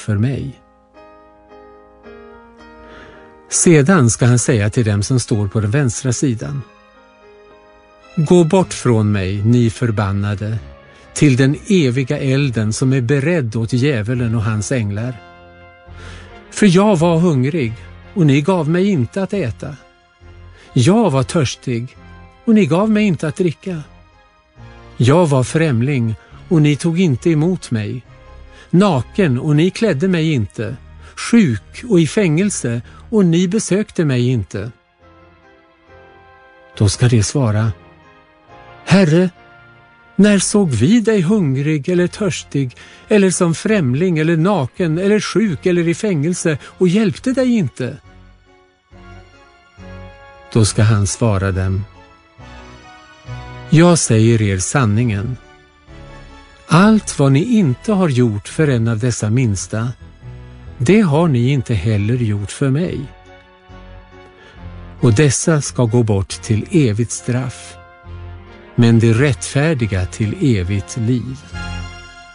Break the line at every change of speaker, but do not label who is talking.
för mig. Sedan ska han säga till dem som står på den vänstra sidan: gå bort från mig, ni förbannade, till den eviga elden som är beredd åt djävulen och hans änglar. För jag var hungrig och ni gav mig inte att äta. Jag var törstig och ni gav mig inte att dricka. Jag var främling och ni tog inte emot mig. Naken och ni klädde mig inte. Sjuk och i fängelse och ni besökte mig inte. Då ska de svara: Herre, när såg vi dig hungrig eller törstig eller som främling eller naken eller sjuk eller i fängelse och hjälpte dig inte? Då ska han svara dem: jag säger er sanningen. Allt vad ni inte har gjort för en av dessa minsta, det har ni inte heller gjort för mig. Och dessa ska gå bort till evigt straff, men de rättfärdiga till evigt liv.